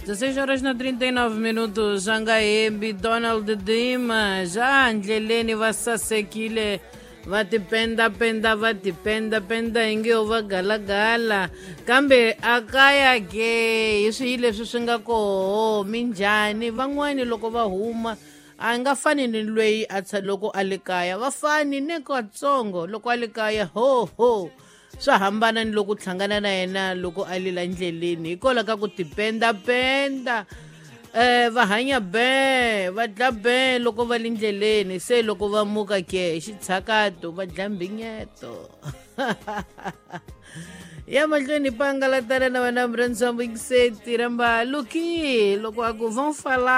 16 horas na 39 minutos. Jangaembi, Donald Dima, já ndleleni va sasekile, va tipenda ingiyo va galagala, kambe akaya ke hi swihi leswi swi nga koho minjhani. Van'wani loko va huma a nga fani ni lweyi loko a le kaya, va fani ni katsongo loko a le kaya ho swa hambana ni loko hlangana na yena loko a lila ndleleni, hikola ka ku tipendapenda. Va hanya be, va dla be loko va le ndleleni, se loko va muka ke xitshakato va dla mbinyeto. Ya mahlweni pangalatana na vana murhandzwa mbingiseti ramba luki loko a ku vão falar